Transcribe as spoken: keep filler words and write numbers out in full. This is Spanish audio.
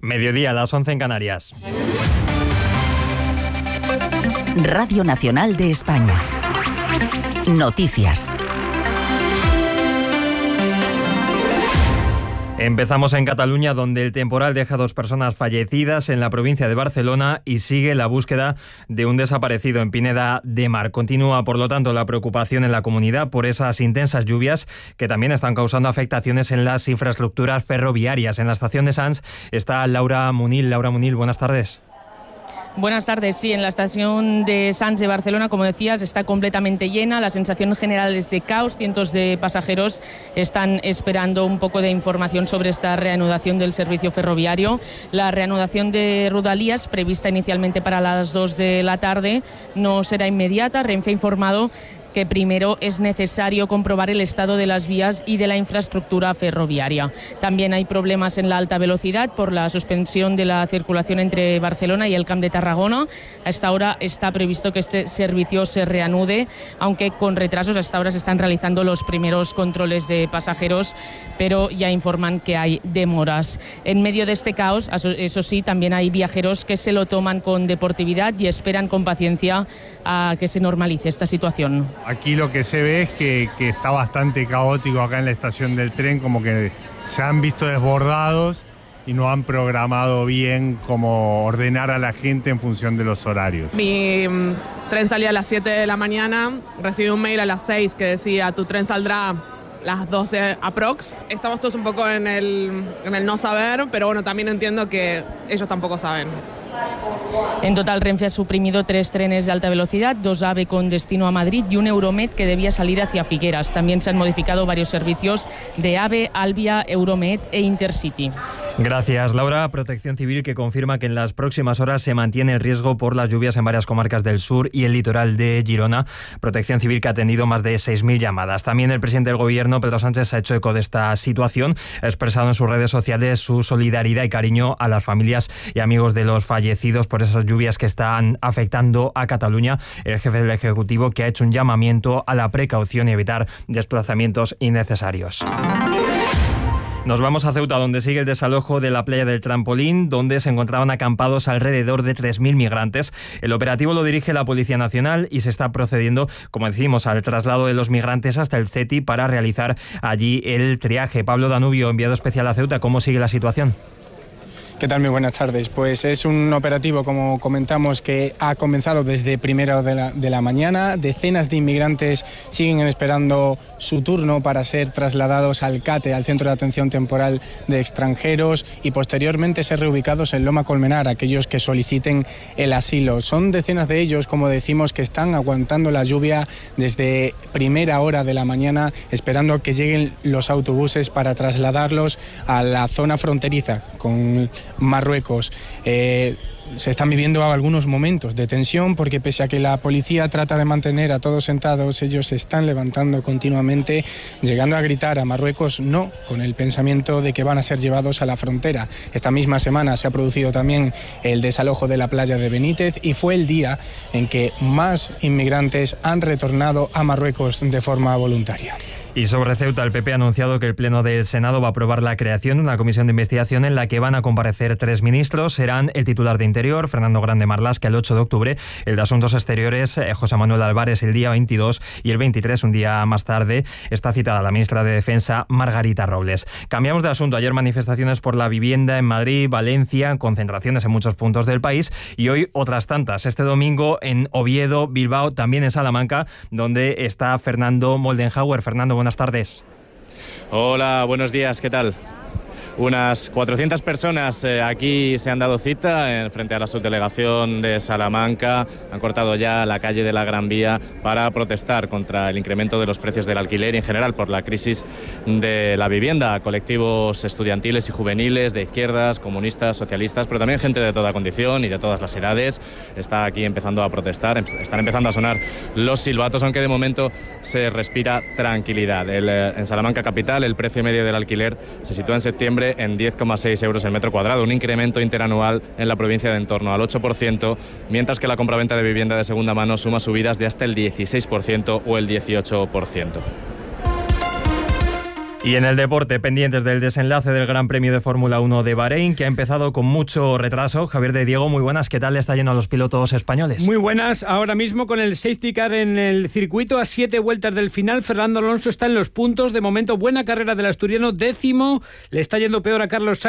Mediodía, a las once en Canarias. Radio Nacional de España. Noticias. Empezamos en Cataluña, donde el temporal deja dos personas fallecidas en la provincia de Barcelona y sigue la búsqueda de un desaparecido en Pineda de Mar. Continúa, por lo tanto, la preocupación en la comunidad por esas intensas lluvias que también están causando afectaciones en las infraestructuras ferroviarias. En la estación de Sants está Laura Munil. Laura Munil, buenas tardes. Buenas tardes. Sí, en la estación de Sants de Barcelona, como decías, está completamente llena. La sensación general es de caos. Cientos de pasajeros están esperando un poco de información sobre esta reanudación del servicio ferroviario. La reanudación de Rodalies, prevista inicialmente para las dos de la tarde, no será inmediata. Renfe ha informado que primero es necesario comprobar el estado de las vías y de la infraestructura ferroviaria. También hay problemas en la alta velocidad por la suspensión de la circulación entre Barcelona y el Camp de Tarragona. A esta hora está previsto que este servicio se reanude, aunque con retrasos. Hasta ahora se están realizando los primeros controles de pasajeros, pero ya informan que hay demoras. En medio de este caos, eso sí, también hay viajeros que se lo toman con deportividad y esperan con paciencia a que se normalice esta situación. Aquí lo que se ve es que, que está bastante caótico acá en la estación del tren, como que se han visto desbordados y no han programado bien cómo ordenar a la gente en función de los horarios. Mi um, tren salía a las siete de la mañana, recibí un mail a las seis que decía tu tren saldrá las doce aprox. Estamos todos un poco en el, en el no saber, pero bueno, también entiendo que ellos tampoco saben. En total, Renfe ha suprimido tres trenes de alta velocidad, dos AVE con destino a Madrid y un Euromed que debía salir hacia Figueras. También se han modificado varios servicios de AVE, Albia, Euromed e Intercity. Gracias, Laura. Protección Civil que confirma que en las próximas horas se mantiene el riesgo por las lluvias en varias comarcas del sur y el litoral de Girona. Protección Civil que ha atendido más de seis mil llamadas. También el presidente del Gobierno, Pedro Sánchez, ha hecho eco de esta situación. Ha expresado en sus redes sociales su solidaridad y cariño a las familias y amigos de los fallecidos por esas lluvias que están afectando a Cataluña. El jefe del Ejecutivo que ha hecho un llamamiento a la precaución y evitar desplazamientos innecesarios. Nos vamos a Ceuta, donde sigue el desalojo de la playa del Trampolín, donde se encontraban acampados alrededor de tres mil migrantes. El operativo lo dirige la Policía Nacional y se está procediendo, como decimos, al traslado de los migrantes hasta el C E T I para realizar allí el triaje. Pablo Danubio, enviado especial a Ceuta, ¿cómo sigue la situación? ¿Qué tal? Muy buenas tardes. Pues es un operativo, como comentamos, que ha comenzado desde primera hora de la, de la mañana. Decenas de inmigrantes siguen esperando su turno para ser trasladados al CATE, al Centro de Atención Temporal de Extranjeros, y posteriormente ser reubicados en Loma Colmenar, aquellos que soliciten el asilo. Son decenas de ellos, como decimos, que están aguantando la lluvia desde primera hora de la mañana, esperando que lleguen los autobuses para trasladarlos a la zona fronteriza con Marruecos. Eh, se están viviendo algunos momentos de tensión porque pese a que la policía trata de mantener a todos sentados, ellos se están levantando continuamente, llegando a gritar a Marruecos no, con el pensamiento de que van a ser llevados a la frontera. Esta misma semana se ha producido también el desalojo de la playa de Benítez y fue el día en que más inmigrantes han retornado a Marruecos de forma voluntaria. Y sobre Ceuta, el P P ha anunciado que el Pleno del Senado va a aprobar la creación de una comisión de investigación en la que van a comparecer tres ministros. Serán el titular de Interior, Fernando Grande Marlaska, el ocho de octubre, el de Asuntos Exteriores, José Manuel Álvarez, el día veintidós, y el veintitrés, un día más tarde, está citada la ministra de Defensa, Margarita Robles. Cambiamos de asunto. Ayer manifestaciones por la vivienda en Madrid, Valencia, concentraciones en muchos puntos del país y hoy otras tantas. Este domingo en Oviedo, Bilbao, también en Salamanca, donde está Fernando Moldenhauer. Fernando, buenas tardes. Hola, buenos días, ¿qué tal? Unas cuatrocientas personas eh, aquí se han dado cita en, frente a la subdelegación de Salamanca. Han cortado ya la calle de la Gran Vía para protestar contra el incremento de los precios del alquiler y en general por la crisis de la vivienda. Colectivos estudiantiles y juveniles de izquierdas, comunistas, socialistas, pero también gente de toda condición y de todas las edades está aquí empezando a protestar. Están empezando a sonar los silbatos, aunque de momento se respira tranquilidad. El, en Salamanca capital el precio medio del alquiler se sitúa en septiembre en diez coma seis euros el metro cuadrado, un incremento interanual en la provincia de en torno al ocho por ciento, mientras que la compraventa de vivienda de segunda mano suma subidas de hasta el dieciséis por ciento o el dieciocho por ciento. Y en el deporte, pendientes del desenlace del Gran Premio de Fórmula uno de Bahrein, que ha empezado con mucho retraso. Javier de Diego, muy buenas. ¿Qué tal le está yendo a los pilotos españoles? Muy buenas. Ahora mismo con el safety car en el circuito a siete vueltas del final, Fernando Alonso está en los puntos. De momento, buena carrera del asturiano, décimo. Le está yendo peor a Carlos Sainz.